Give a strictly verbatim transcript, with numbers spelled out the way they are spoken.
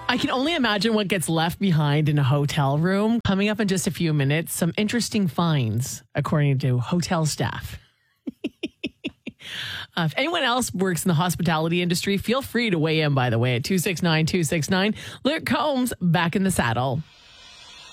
I can only imagine what gets left behind in a hotel room. Coming up in just a few minutes, some interesting finds, according to hotel staff. Uh, if anyone else works in the hospitality industry, feel free to weigh in, by the way, at two six nine, two six nine. Luke Combs back in the saddle.